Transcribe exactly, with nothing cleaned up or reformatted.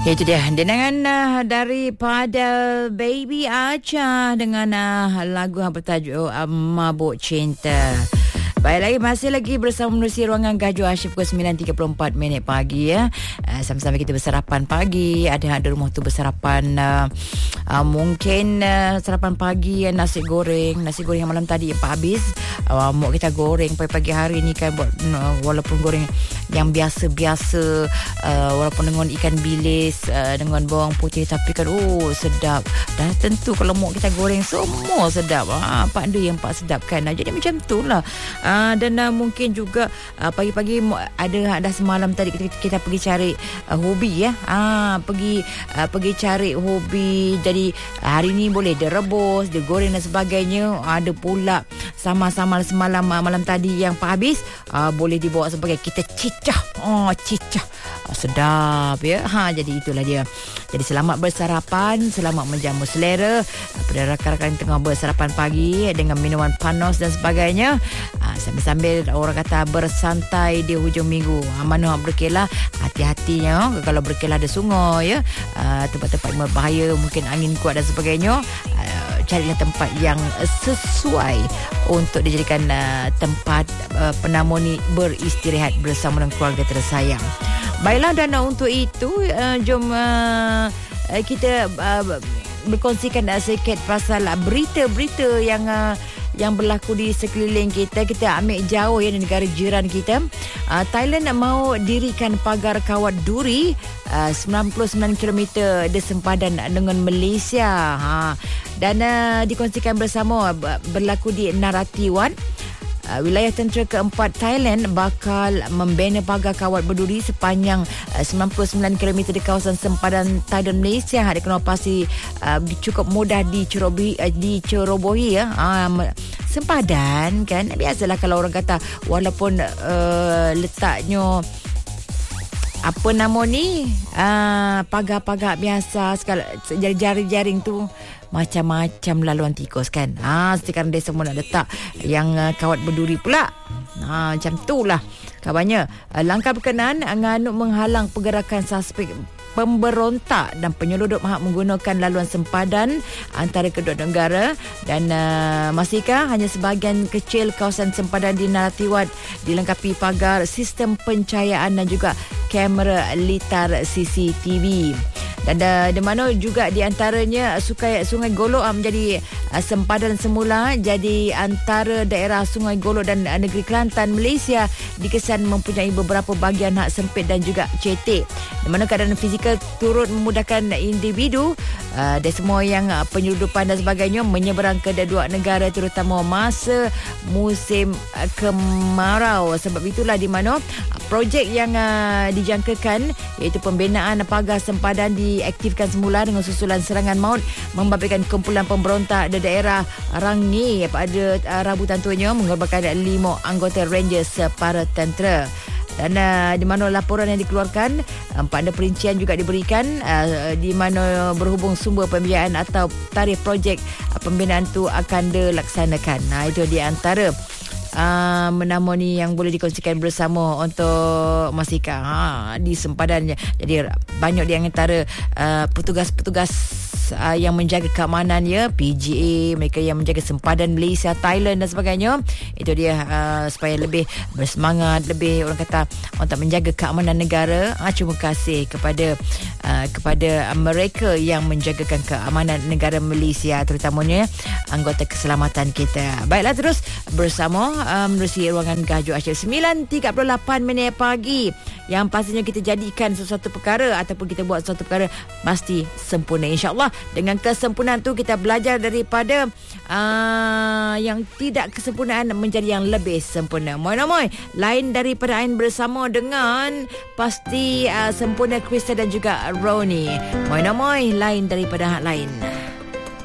Itu dia dengangan uh, daripada Baby Acha dengan uh, lagu yang bertajuk uh, Mabuk Cinta. Baik lagi, masih lagi bersama menerusi ruangan Gaju Hashim pukul sembilan tiga puluh empat minit pagi ya. Uh, sama-sama kita bersarapan pagi. Ada ada rumah tu bersarapan uh, uh, mungkin uh, sarapan pagi uh, nasi goreng, nasi goreng yang malam tadi yang habis. Uh, mak kita goreng pagi-pagi hari ni kan buat uh, walaupun goreng yang biasa-biasa uh, walaupun dengan ikan bilis uh, dengan bawang putih, tapi kan oh sedap. Dah tentu kalau mak kita goreng semua sedap. Ah, pak dia yang pak sedap kan. Uh, jadi macam tu lah. Uh, dan uh, mungkin juga uh, pagi-pagi ada dah semalam tadi kita, kita pergi cari uh, hobi ya. Uh, pergi uh, pergi cari hobi. Jadi uh, hari ni boleh dia rebus, dia goreng dan sebagainya. Ada pula sama-sama semalam uh, malam tadi yang pak habis uh, boleh dibawa sebagai kita cicah. Oh, cicah. Oh, sedap ya. Ha, jadi itulah dia. Jadi selamat bersarapan, selamat menjamu selera pada rakan-rakan yang tengah bersarapan pagi dengan minuman panas dan sebagainya. Ha, sambil-sambil orang kata bersantai di hujung minggu. Ha, mana berkelah, hati-hatinya kalau berkelah ada sungai ya. Ha, tempat-tempat yang berbahaya, mungkin angin kuat dan sebagainya. Ha, carilah tempat yang sesuai untuk dijadikan uh, tempat uh, penamuni beristirahat bersama dengan keluarga tersayang. Baiklah, dan uh, untuk itu uh, jom uh, kita uh, berkongsikan uh, sedikit pasal uh, berita-berita yang uh, yang berlaku di sekeliling kita. Kita ambil jauh ya, di negara jiran kita. Uh, Thailand mahu dirikan pagar kawat duri uh, sembilan puluh sembilan kilometer di sempadan dengan Malaysia. Ha. Dan uh, dikongsikan bersama berlaku di Narathiwat. Uh, wilayah tentera keempat Thailand bakal membina pagar kawat berduri sepanjang uh, sembilan puluh sembilan kilometer di kawasan sempadan Thailand Malaysia. Ada kena pasti uh, cukup mudah dicerobohi, uh, dicerobohi ya. Uh, sempadan kan biasalah kalau orang kata walaupun uh, letaknya apa nama ni uh, pagar-pagar biasa sekali jari-jaring tu macam-macam laluan tikus kan. Ah, sekarang dia semua nak letak yang uh, kawat berduri pula. Ah, macam tu lah kabarnya. Uh, langkah berkenaan nganuk menghalang pergerakan suspek pemberontak dan penyelundup mahu menggunakan laluan sempadan antara kedua negara. Dan uh, masihkah hanya sebahagian kecil kawasan sempadan di Narathiwat dilengkapi pagar, sistem pencahayaan dan juga kamera litar C C T V. Dan uh, di mana juga di antaranya Sungai Sungai Golok uh, menjadi uh, sempadan semula. Jadi antara daerah Sungai Golok dan uh, negeri Kelantan Malaysia dikesan mempunyai beberapa bahagian hak sempit dan juga cetek, di mana keadaan fizikal turut memudahkan individu uh, dan semua yang uh, penyelundupan dan sebagainya menyeberang ke dua negara, terutama masa musim uh, kemarau. Sebab itulah di mana uh, projek yang uh, dijangkakan iaitu pembinaan pagar sempadan diaktifkan semula dengan susulan serangan maut membabitkan kumpulan pemberontak di daerah Rangi pada uh, Rabu tentunya mengorbankan lima anggota Rangers para tentera. Dan uh, di mana laporan yang dikeluarkan empat ada perincian juga diberikan uh, di mana berhubung sumber pembiayaan atau tarikh projek uh, pembinaan itu akan dilaksanakan. Nah, itu di antara Uh, menama ni yang boleh dikongsikan bersama untuk Masika ha, di sempadannya. Jadi banyak di antara uh, petugas-petugas uh, yang menjaga keamanan ya, P G A, mereka yang menjaga sempadan Malaysia, Thailand dan sebagainya. Itu dia uh, supaya lebih bersemangat, lebih orang kata untuk menjaga keamanan negara. Uh, terima kasih kepada uh, kepada uh, mereka yang menjagakan keamanan negara Malaysia, terutamanya anggota keselamatan kita. Baiklah, terus bersama menerusi um, ruangan Gaju Hashim sembilan tiga puluh lapan minit pagi. Yang pastinya kita jadikan sesuatu perkara ataupun kita buat sesuatu perkara pasti sempurna, insyaAllah. Dengan kesempurnaan tu kita belajar daripada uh, yang tidak kesempurnaan menjadi yang lebih sempurna. Moy-moy, lain daripada Ain bersama dengan pasti uh, sempurna Krista dan juga Roni. Moy-moy, lain daripada hak lain.